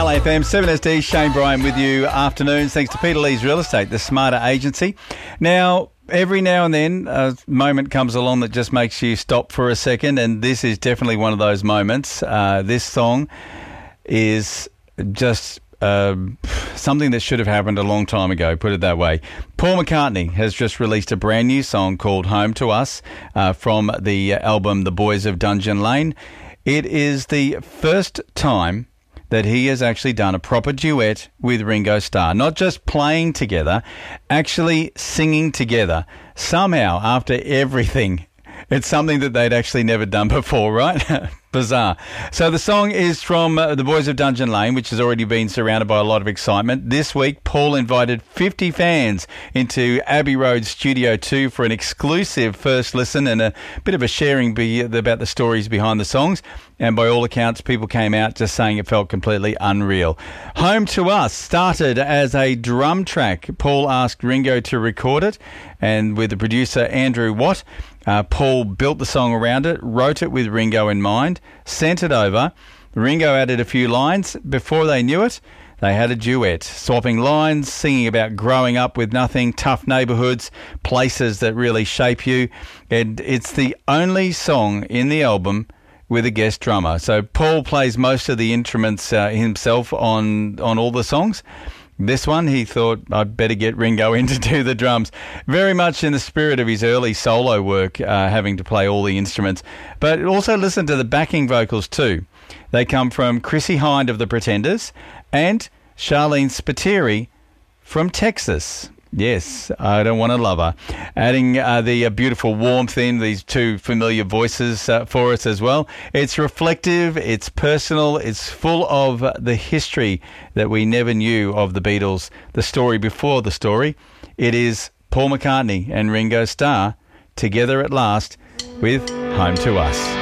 LAFM 7SD, Shane Bryan with you. Afternoons, thanks to Peter Lee's Real Estate, the smarter agency. Now, every now and then, a moment comes along that just makes you stop for a second, and this is definitely one of those moments. This song is just something that should have happened a long time ago, put it that way. Paul McCartney has just released a brand new song called Home to Us from the album The Boys of Dungeon Lane. It is the first time that he has actually done a proper duet with Ringo Starr. Not just playing together, actually singing together. Somehow, after everything, it's something that they'd actually never done before, right? Bizarre. So the song is from The Boys of Dungeon Lane, which has already been surrounded by a lot of excitement. This week, Paul invited 50 fans into Abbey Road Studio 2 for an exclusive first listen and a bit of a sharing about the stories behind the songs. And by all accounts, people came out just saying it felt completely unreal. Home to Us started as a drum track. Paul asked Ringo to record it, and with the producer Andrew Watt, Paul built the song around it, wrote it with Ringo in mind, sent it over. Ringo added a few lines. Before they knew it, they had a duet, swapping lines, singing about growing up with nothing, tough neighbourhoods, places that really shape you. And it's the only song in the album with a guest drummer. So Paul plays most of the instruments himself on all the songs. This one, he thought, I'd better get Ringo in to do the drums. Very much in the spirit of his early solo work, having to play all the instruments. But also listen to the backing vocals too. They come from Chrissie Hynde of The Pretenders and Charlene Spiteri from Texas. Yes, I Don't Want to Love Her. Adding the beautiful warmth in, these two familiar voices for us as well. It's reflective, it's personal, it's full of the history that we never knew of the Beatles, the story before the story. It is Paul McCartney and Ringo Starr together at last with Home to Us.